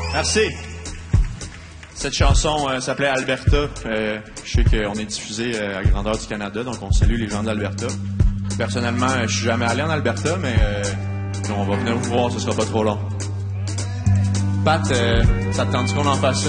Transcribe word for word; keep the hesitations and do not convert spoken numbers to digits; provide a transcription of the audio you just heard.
Merci. Cette chanson euh, s'appelait Alberta. Euh, je sais qu'on est diffusé euh, à grandeur du Canada, donc on salue les gens d'Alberta. Personnellement, euh, je suis jamais allé en Alberta, mais euh, on va venir vous voir, ce sera pas trop long. Pat, euh, ça te tente qu'on en fasse